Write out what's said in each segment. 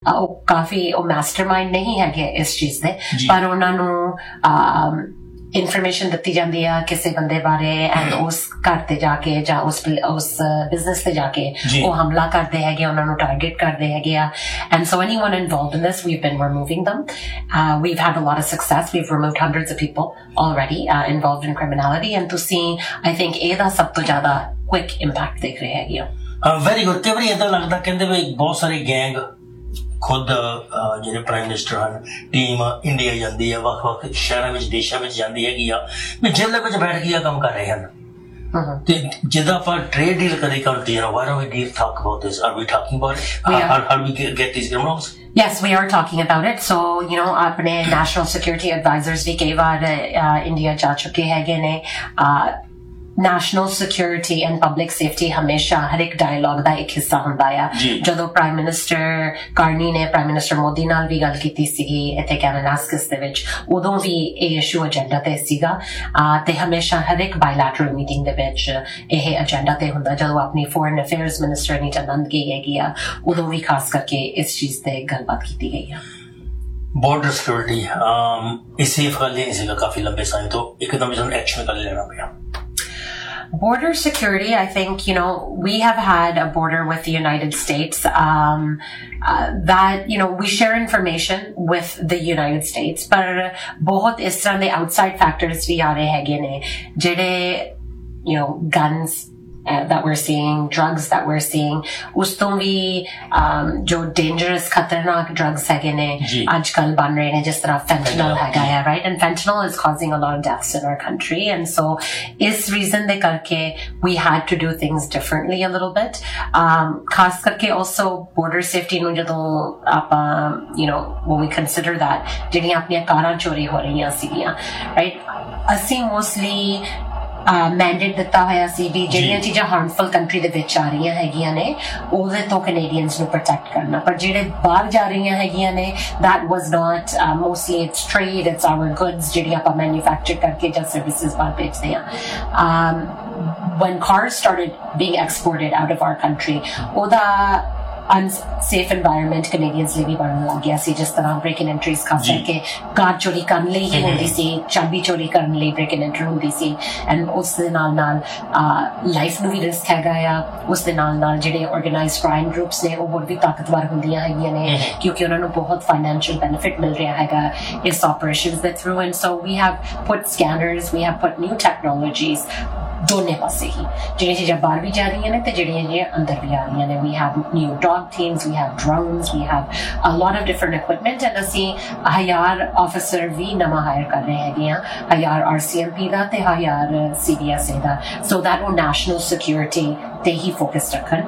ਉਹ ਕਾਫੀ ਉਹ ਮਾਸਟਰਮਾਈਂਡ ਨਹੀਂ ਹੈਗੇ ਇਸ ਚੀਜ਼ ਦੇ, ਪਰ ਉਹਨਾਂ ਨੂੰ ਇਨਫੋਰਮੇਸ਼ਨ ਦਿੱਤੀ ਜਾਂਦੀ ਆ ਕਿਸੇ ਬੰਦੇ ਬਾਰੇ ਐਂਡ ਉਸ ਘਰ ਤੇ ਜਾ ਕੇ ਜਾਂ ਉਸ ਬਿਜ਼ਨਸ ਤੇ ਜਾ ਕੇ ਉਹ ਹਮਲਾ ਕਰਦੇ ਹੈਗੇ, ਉਹਨਾਂ ਨੂੰ ਟਾਰਗੇਟ ਕਰਦੇ ਹੈਗੇ ਆ. And so anyone involved in this, we've been removing them. We've had a lot of success. We've removed hundreds of people already involved in criminality. And ਤੁਸੀਂ I think ਇਹਦਾ ਸਭ ਤੋਂ ਜ਼ਿਆਦਾ quick impact ਦੇਖ ਰਹੇ ਹੈਗੇ ਹੋ. Very good. ਕਈ ਵਾਰੀ ਏਦਾਂ ਲੱਗਦਾ ਕਹਿੰਦੇ ਵੀ ਬਹੁਤ ਸਾਰੇ ਗੈਂਗ ਖੁਦ ਜਿਹੜੇ ਪ੍ਰਾਈਮ ਮਿਨਿਸਟਰ ਹਨ ਟੀਮ ਇੰਡੀਆ ਜਾਂਦੀ ਆ, ਵੱਖ-ਵੱਖ ਸ਼ਹਿਰਾਂ ਵਿੱਚ ਦੇਸ਼ਾਂ ਵਿੱਚ ਜਾਂਦੀ ਹੈਗੀ ਆ ਵੀ ਜੇਲ੍ਹਾਂ ਵਿੱਚ ਬੈਠ ਕੇ ਕੰਮ ਕਰ ਰਹੇ ਹਨ. ਤੇ ਜਿੱਦਾਂ ਆਪਾਂ ਟ੍ਰੇਡ ਡੀਲ ਕਦੇ ਕਰਦੇ ਹਾਂ, why don't we talk about this? Are we talking about it? How do we get these criminals? Yes, we are talking about it. So, ਆਪਣੇ national security advisors ਵੀ ਕਈ ਵਾਰ ਇੰਡੀਆ ਜਾ ਚੁੱਕੇ ਹੈਗੇ ਨੇ. National security and public safety ਹਮੇਸ਼ਾ ਹਰ ਇੱਕ dialogue ਦਾ ਇੱਕ ਹਿੱਸਾ ਹੁੰਦਾ ਆ. ਜਦੋਂ ਪ੍ਰਾਈਮ ਮਿਨਿਸਟਰ ਕਾਰਨੀ ਨੇ ਪ੍ਰਾਈਮ ਮਿਨਿਸਟਰ ਮੋਦੀ ਨਾਲ ਵੀ ਗੱਲ ਕੀਤੀ ਸੀਗੀ ਇੱਥੇ ਕੈਨਾਡਾਸਕਸ ਦੇ ਵਿੱਚ, ਉਦੋਂ ਵੀ ਇਹ ਇਸ਼ੂ ਏਜੰਡਾ ਤੇ ਸੀਗਾ. ਤੇ ਹਮੇਸ਼ਾ ਹਰ ਇੱਕ ਬਾਇਲੈਟਰਲ ਮੀਟਿੰਗ ਦੇ ਵਿੱਚ ਇਹ ਏਜੰਡਾ ਤੇ ਹੁੰਦਾ. ਜਦੋਂ ਆਪਣੀ ਫੋਰਨ ਅਫੇਅਰਸ ਮਿਨਿਸਟਰ ਨੀਤਾ ਆਨੰਦ ਗਈ ਹੈਗੀ ਆ, ਉਦੋਂ ਵੀ ਖਾਸ ਕਰਕੇ ਇਸ ਚੀਜ਼ ਤੇ ਗੱਲਬਾਤ ਕੀਤੀ ਗਈ ਆ. ਬਾਰਡਰ ਸਿਕਿਉਰਿਟੀ ਇਹ ਸੇਫ ਗੱਲ ਨਹੀਂ ਸੀਗਾ ਕਾਫੀ ਲੰਬੇ ਸਮੇਂ ਤੋਂ, ਇੱਕਦਮ ਸਾਨੂੰ ਐਕਸ਼ਨ ਕਰ ਲੈਣਾ ਪਿਆ. Border security, I think, we have had a border with the United States that, we share information with the United States, but bahut is tarah de outside factors vi aa rahe hege ne jehde guns that we're seeing, drugs that we're seeing, us to bhi jo dangerous khatarnak drugs hege ne aajkal ban rahe ne, jis tarah fentanyl hega hai, right? And fentanyl is causing a lot of deaths in our country, and so is reason de karke we had to do things differently a little bit. Khas karke also border safety nu jadon aapa when we consider that jehdi apniyan karan chori ho rahiyan sigiyan, right? Assi mostly mandate ਦਿੱਤਾ ਹੋਇਆ ਸੀ ਵੀ ਜਿਹੜੀਆਂ ਚੀਜ਼ਾਂ harmful country ਦੇ ਵਿੱਚ ਆ ਰਹੀਆਂ ਹੈਗੀਆਂ ਨੇ ਉਹਦੇ ਤੋਂ ਕੈਨੇਡੀਅਨਸ ਨੂੰ ਪ੍ਰੋਟੈਕਟ ਕਰਨਾ, ਪਰ ਜਿਹੜੇ ਬਾਹਰ ਜਾ ਰਹੀਆਂ ਹੈਗੀਆਂ ਨੇ that was not mostly it's trade, it's our goods ਜਿਹੜੀ ਆਪਾਂ ਮੈਨੂਫੈਕਚਰ ਕਰਕੇ ਜਾਂ ਸਰਵਿਸਿਜ਼ ਬਾਹਰ ਭੇਜਦੇ ਹਾਂ. When cars started being exported out of our country, ਉਹਦਾ unsafe environment Canadians ਲਈ ਵੀ ਬਣਨ ਲੱਗ ਗਿਆ ਸੀ. ਜਿਸ ਤਰ੍ਹਾਂ ਬ੍ਰੇਕ ਇਨ ਐਂਟਰੀਜ਼ ਖਾਸ ਕਰਕੇ ਕਾਰ ਚੋਰੀ ਕਰਨ ਲਈ ਹੀ ਹੁੰਦੀ ਸੀ, ਚਾਬੀ ਚੋਰੀ ਕਰਨ ਲਈ ਬ੍ਰੇਕ ਇਨ ਐਂਟਰੀ ਹੁੰਦੀ ਸੀ, ਐਂਡ ਉਸ ਦੇ ਨਾਲ ਲਾਈਫ ਨੂੰ ਵੀ ਰਿਸਕ ਹੈਗਾ ਆ. ਉਸ ਦੇ ਨਾਲ ਜਿਹੜੇ ਆਰਗੇਨਾਈਜ਼ਡ ਕ੍ਰਾਈਮ ਗਰੁੱਪਸ ਨੇ ਉਹ ਹੋਰ ਵੀ ਤਾਕਤਵਰ ਹੁੰਦੀਆਂ ਹੈਗੀਆਂ ਨੇ ਕਿਉਂਕਿ ਉਹਨਾਂ ਨੂੰ ਬਹੁਤ ਫਾਈਨੈਂਸ਼ੀਅਲ ਬੈਨੀਫਿਟ ਮਿਲ ਰਿਹਾ ਹੈਗਾ ਇਸ ਆਪਰੇਸ਼ਨਸ ਦੇ through. And so we have put ਸਕੈਨਰਸ, we have put new technologies ਦੋਨੇ ਪਾਸੇ ਹੀ, ਜਿਹੜੀਆਂ ਚੀਜ਼ਾਂ ਬਾਹਰ ਵੀ ਜਾ ਰਹੀਆਂ ਨੇ ਤੇ ਜਿਹੜੀਆਂ ਅੰਦਰ ਵੀ ਆ ਰਹੀਆਂ ਨੇ. We have new dog teams, we have drones, we have a lot of different equipment, and ਅਸੀਂ ਹਯਾਰ ਆਫਿਸਰ ਵੀ ਨਵਾਂ ਹਾਇਰ ਕਰ ਰਹੇ ਹੈਗੇ ਆ, ਹਯਾਰ RCMP ਦਾ ਤੇ ਹਯਾਰ CBSA ਦਾ, so that ਉਹ national security ਤੇ ਹੀ focus ਰੱਖਣ.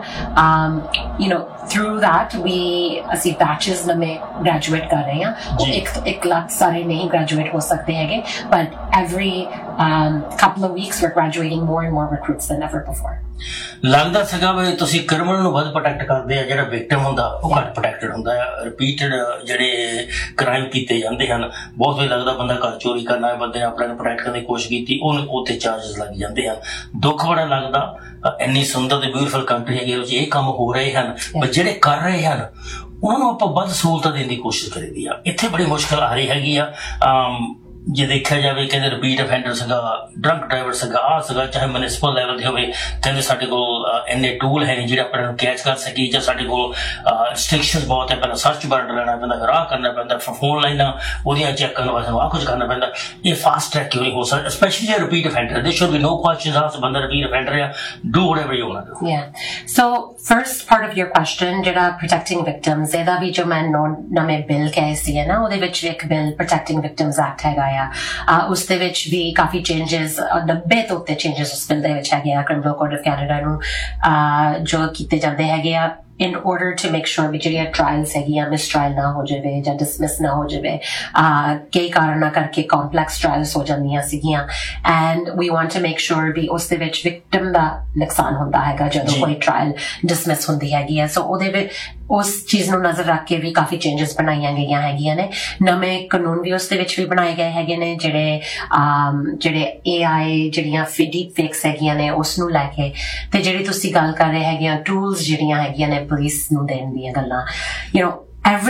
Through that ਅਸੀਂ batches ਨਵੇਂ graduate ਕਰ ਰਹੇ ਹਾਂ. ਉਹ ਇੱਕ ਲੱਖ ਸਾਰੇ ਨਹੀਂ graduate ਹੋ ਸਕਦੇ ਹੈਗੇ, but every couple of weeks we're graduating more and more recruits than ever before. ਲੱਗਦਾ ਸੀਗਾ ਵੀ ਤੁਸੀਂ ਕ੍ਰਿਮੀਨਲ ਨੂੰ ਵੱਧ ਪ੍ਰੋਟੈਕਟ ਕਰਦੇ ਆ, ਜਿਹੜਾ ਵਿਕਟਿਮ ਹੁੰਦਾ ਉਹ ਘੱਟ ਪ੍ਰੋਟੈਕਟਡ ਹੁੰਦਾ ਆ. ਰਿਪੀਟਡ ਜਿਹੜੇ ਕ੍ਰਾਈਮ ਕੀਤੇ ਜਾਂਦੇ ਹਨ, ਬਹੁਤ ਵਾਰ ਲੱਗਦਾ ਬੰਦਾ ਘਰ ਚੋਰੀ ਕਰਨਾ ਹੈ, ਬੰਦੇ ਨੇ ਆਪਣੇ ਨੂੰ ਪ੍ਰੋਟੈਕਟ ਕਰਨ ਦੀ ਕੋਸ਼ਿਸ਼ ਕੀਤੀ, ਉਹਨੂੰ ਉੱਥੇ ਚਾਰਜਸ ਲੱਗ ਜਾਂਦੇ ਹਨ. ਦੁੱਖ ਬੜਾ ਲੱਗਦਾ, ਇੰਨੀ ਸੁੰਦਰ ਤੇ ਬਿਊਟੀਫੁਲ ਕੰਟਰੀ ਹੈਗੀ ਉਹਦੇ 'ਚ ਇਹ ਕੰਮ ਹੋ ਰਹੇ ਹਨ, ਪਰ ਜਿਹੜੇ ਕਰ ਰਹੇ ਹਨ ਉਹਨਾਂ ਨੂੰ ਆਪਾਂ ਵੱਧ ਸਹੂਲਤਾਂ ਦੇਣ ਦੀ ਕੋਸ਼ਿਸ਼ ਕਰੀਦੀ ਆ. ਇੱਥੇ ਬੜੀ ਮੁਸ਼ਕਿਲ ਆ ਰਹੀ ਹੈਗੀ ਆ. ਜੇ ਦੇਖਿਆ ਜਾਵੇ ਕਹਿੰਦੇ ਰਿਪੀਟ ਅਫੈਂਡਰ ਸੀਗਾ, ਡਰੰਕ ਡਰਾਈਵਰ ਸੀਗਾ, ਆਹ ਸੀਗਾ, ਚਾਹੇ ਮਿਊਨਿਸਪਲ ਲੈਵਲ ਤੇ ਹੋਵੇ, ਕਹਿੰਦੇ ਸਾਡੇ ਕੋਲ ਇੰਨੇ ਟੂਲ ਹੈ ਨਹੀਂ ਜਿਹੜੇ ਆਪਣੇ ਨੂੰ ਕੈਚ ਕਰ ਸਕੀ, ਜਾਂ ਸਾਡੇ ਕੋਲ ਰਿਸਟ੍ਰਿਕਸ਼ਨਸ ਬਹੁਤ ਹੈ, ਪਹਿਲਾਂ ਸਰਚ ਵਾਰੰਟ ਲੈਣਾ ਪੈਂਦਾ, ਫਿਰ ਆਹ ਕਰਨਾ ਪੈਂਦਾ, ਫਿਰ ਫੋਨ ਲਾਈਨਾਂ ਉਹਦੀਆਂ ਚੈੱਕ ਕਰਨ ਵਾਸਤੇ ਆਹ ਕੁਝ ਕਰਨਾ ਪੈਂਦਾ. ਇਹ ਫਾਸਟ ਟਰੈਕ ਕਿਉਂ ਨਹੀਂ ਹੋ ਸਕਦਾ, ਸਪੈਸ਼ਲੀ ਜੇ ਰਿਪੀਟ ਅਫੈਂਡਰ? ਦੇ should be no questions asked, ਬੰਦਾ ਰਿਪੀਟ ਅਫੈਂਡਰ ਆ, do whatever you want to do. So first part of your question, ਜਿਹੜਾ protecting victims, ਇਹਦਾ ਵੀ ਜੋ ਮੈਂ ਨਵੇਂ ਬਿੱਲ ਕਹੇ ਸੀ ਨਾ, ਉਹਦੇ ਵਿੱਚ ਇੱਕ ਬਿੱਲ protecting victims act ਹੈਗਾ ਆ. ਉਸ ਦੇ ਵਿੱਚ ਵੀ ਕਾਫੀ ਚੇਂਜਸ, 90 ਤੋਂ ਉੱਤੇ ਚੇਂਜਸ ਉਸ ਬਿੱਲ ਦੇ ਵਿੱਚ ਹੈਗੇ ਆ. ਕ੍ਰਿਮੀਨਲ ਕੋਡ ਆਫ ਕੈਨੇਡਾ ਨੂੰ ਜੋ ਕੀਤੇ ਜਾਂਦੇ ਹੈਗੇ ਆ in order to make sure ਵੀ ਜਿਹੜੀਆਂ ਟਰਾਇਲਸ ਹੈਗੀਆਂ ਮਿਸ ਟਰਾਇਲ ਨਾ ਹੋ ਜਾਵੇ ਜਾਂ ਡਿਸਮਿਸ ਨਾ ਹੋ ਜਾਵੇ. ਕਈ ਕਾਰਨਾਂ ਕਰਕੇ ਕੰਪਲੈਕਸ ਟਰਾਇਲਸ ਹੋ ਜਾਂਦੀਆਂ ਸੀਗੀਆਂ, and we want to make sure ਵੀ ਉਸ ਦੇ ਵਿੱਚ ਵਿਕਟਮ ਦਾ ਨੁਕਸਾਨ ਹੁੰਦਾ ਹੈਗਾ ਜਦੋਂ ਕੋਈ ਟਰਾਇਲ ਡਿਸਮਿਸ ਹੁੰਦੀ ਹੈਗੀ ਹੈ. ਸੋ ਉਹਦੇ ਵਿੱਚ ਉਸ ਚੀਜ਼ ਨੂੰ ਨਜ਼ਰ ਰੱਖ ਕੇ ਵੀ ਕਾਫੀ ਚੇਂਜਸ ਬਣਾਈਆਂ ਗਈਆਂ ਹੈਗੀਆਂ ਨੇ. ਨਵੇਂ ਕਾਨੂੰਨ ਵੀ ਉਸ ਦੇ ਵਿੱਚ ਵੀ ਬਣਾਏ ਗਏ ਹੈਗੇ ਨੇ ਜਿਹੜੇ AI ਜਿਹੜੀਆਂ ਡੀਪ ਫੇਕਸ ਹੈਗੀਆਂ ਨੇ ਉਸ ਨੂੰ ਲੈ ਕੇ, ਤੇ ਜਿਹੜੀ ਤੁਸੀਂ ਗੱਲ ਕਰ ਰਹੇ ਹੈਗੇ ਆ ਟੂਲਸ ਜਿਹੜੀਆਂ ਹੈਗੀਆਂ ਨੇ ਪੁਲਿਸ ਨੂੰ ਦੇਣ ਦੀਆਂ ਗੱਲਾਂ, every